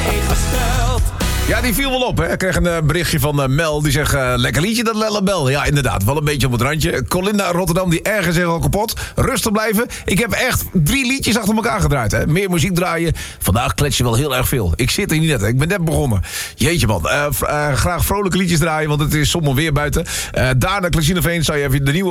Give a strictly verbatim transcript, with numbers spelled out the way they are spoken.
tegengesteld. Ja, die viel wel op, hè. Ik kreeg een uh, berichtje van uh, Mel. Die zegt, uh, lekker liedje dat Lellebel. Ja, inderdaad, wel een beetje op het randje. Colinda uit Rotterdam, die ergens zich al kapot. Rustig blijven. Ik heb echt drie liedjes achter elkaar gedraaid, hè. Meer muziek draaien. Vandaag klets je wel heel erg veel. Ik zit hier niet net, hè. Ik ben net begonnen. Jeetje, man. Uh, uh, graag vrolijke liedjes draaien, want het is zomer weer buiten. Uh, daarna, Klaasine Veen, zou je even de nieuwe